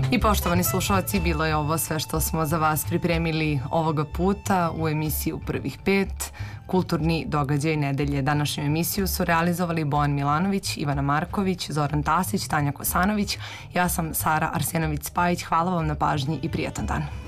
I poštovani slušalci, bilo je ovo sve što smo za vas pripremili ovoga puta u emisiju Prvih pet. Kulturni događaj nedelje. Današnju emisiju su realizovali Bojan Milanović, Ivana Marković, Zoran Tasić, Tanja Kosanović. Ja sam Sara Arsenović-Spajić. Hvala vam na pažnji i prijatan dan.